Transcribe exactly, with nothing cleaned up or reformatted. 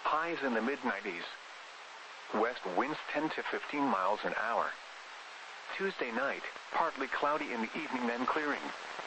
Highs in the mid nineties. West winds ten to fifteen miles an hour. Tuesday night, partly cloudy in the evening then clearing.